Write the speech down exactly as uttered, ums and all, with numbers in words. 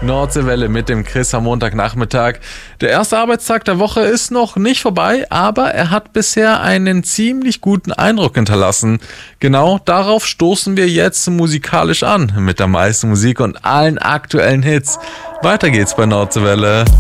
Nordseewelle mit dem Chris am Montagnachmittag. Der erste Arbeitstag der Woche ist noch nicht vorbei, aber er hat bisher einen ziemlich guten Eindruck hinterlassen. Genau darauf stoßen wir jetzt musikalisch an, mit der meisten Musik und allen aktuellen Hits. Weiter geht's bei Nordseewelle.